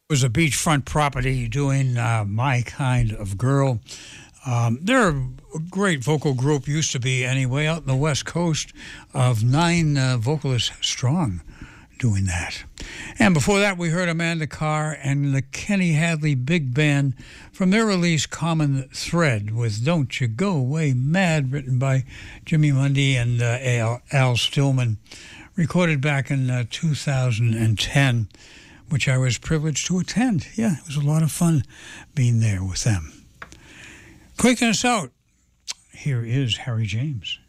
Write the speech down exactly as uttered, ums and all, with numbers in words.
Was a beachfront property doing uh, My Kind of Girl. Um, they're a great vocal group, used to be anyway, out in the West Coast, of nine uh, vocalists strong doing that. And before that, we heard Amanda Carr and the Kenny Hadley Big Band from their release Common Thread with Don't You Go Away Mad, written by Jimmy Mundy and uh, Al, Al Stillman, recorded back in uh, two thousand ten. Which I was privileged to attend. Yeah, it was a lot of fun being there with them. Quaking us out, here is Harry James.